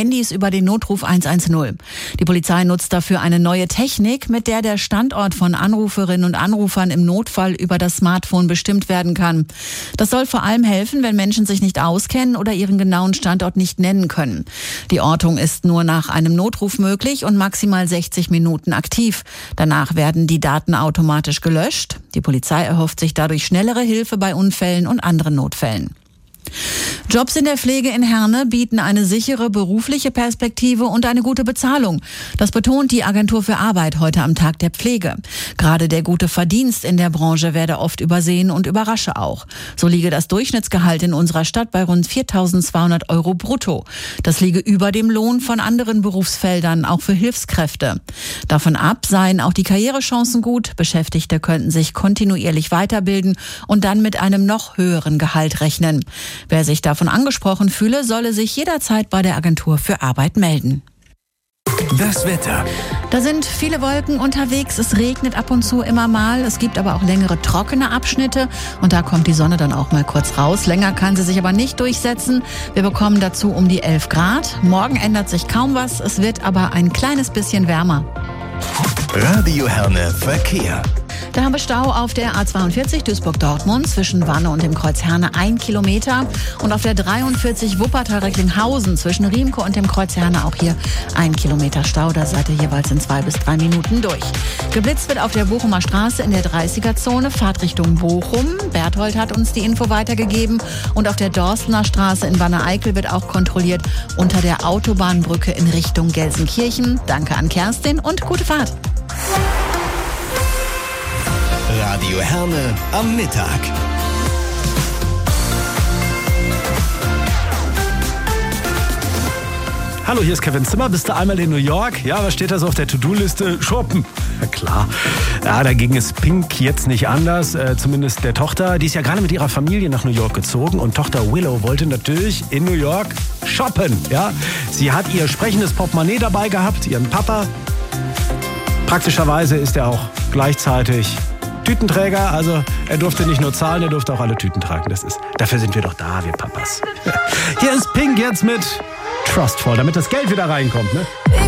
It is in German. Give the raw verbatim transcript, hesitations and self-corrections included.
Handys über den Notruf eins eins null. Die Polizei nutzt dafür eine neue Technik, mit der der Standort von Anruferinnen und Anrufern im Notfall über das Smartphone bestimmt werden kann. Das soll vor allem helfen, wenn Menschen sich nicht auskennen oder ihren genauen Standort nicht nennen können. Die Ortung ist nur nach einem Notruf möglich und maximal sechzig Minuten aktiv. Danach werden die Daten automatisch gelöscht. Die Polizei erhofft sich dadurch schnellere Hilfe bei Unfällen und anderen Notfällen. Jobs in der Pflege in Herne bieten eine sichere berufliche Perspektive und eine gute Bezahlung. Das betont die Agentur für Arbeit heute am Tag der Pflege. Gerade der gute Verdienst in der Branche werde oft übersehen und überrasche auch. So liege das Durchschnittsgehalt in unserer Stadt bei rund viertausendzweihundert Euro brutto. Das liege über dem Lohn von anderen Berufsfeldern, auch für Hilfskräfte. Davon ab seien auch die Karrierechancen gut. Beschäftigte könnten sich kontinuierlich weiterbilden und dann mit einem noch höheren Gehalt rechnen. Wer sich davon angesprochen fühle, solle sich jederzeit bei der Agentur für Arbeit melden. Das Wetter. Da sind viele Wolken unterwegs. Es regnet ab und zu immer mal. Es gibt aber auch längere trockene Abschnitte. Und da kommt die Sonne dann auch mal kurz raus. Länger kann sie sich aber nicht durchsetzen. Wir bekommen dazu um die elf Grad. Morgen ändert sich kaum was. Es wird aber ein kleines bisschen wärmer. Radio Herne Verkehr. Da haben wir Stau auf der A zweiundvierzig Duisburg-Dortmund zwischen Wanne und dem Kreuz Herne ein Kilometer und auf der dreiundvierzig Wuppertal-Recklinghausen zwischen Riemke und dem Kreuz Herne auch hier ein Kilometer Stau. Da seid ihr jeweils in zwei bis drei Minuten durch. Geblitzt wird auf der Bochumer Straße in der dreißiger-Zone, Fahrtrichtung Bochum. Berthold hat uns die Info weitergegeben. Und auf der Dorstener Straße in Wanne-Eickel wird auch kontrolliert unter der Autobahnbrücke in Richtung Gelsenkirchen. Danke an Kerstin und gute Fahrt. Radio Herne am Mittag. Hallo, hier ist Kevin Zimmer. Bist du einmal in New York? Ja, was steht da so auf der To-Do-Liste? Shoppen. Ja, klar. Ja, da ging es Pink jetzt nicht anders. Äh, zumindest der Tochter. Die ist ja gerade mit ihrer Familie nach New York gezogen. Und Tochter Willow wollte natürlich in New York shoppen. Ja, sie hat ihr sprechendes Portemonnaie dabei gehabt, ihren Papa. Praktischerweise ist er auch gleichzeitig Tütenträger, also er durfte nicht nur zahlen, er durfte auch alle Tüten tragen. Das ist, dafür sind wir doch da, wir Papas. Hier ist Pink jetzt mit Trustful, damit das Geld wieder reinkommt, ne?